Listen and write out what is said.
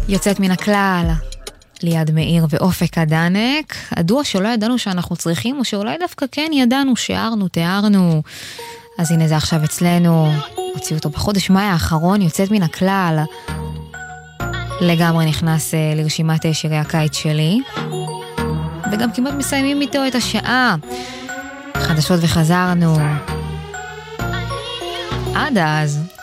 יוצאת מן הכלל, ליד מאיר ואופק הדנק, הדוע שלא ידענו שאנחנו צריכים, או שאולי דווקא כן ידענו, שערנו, תיארנו. אז הנה זה עכשיו אצלנו, הוציאו אותו בחודש מאי האחרון, יוצאת מן הכלל. לגמרי נכנס לרשימת שירי הקיץ שלי. וגם כמעט מסיימים איתו את השעה. חדשות וחזרנו. עד אז.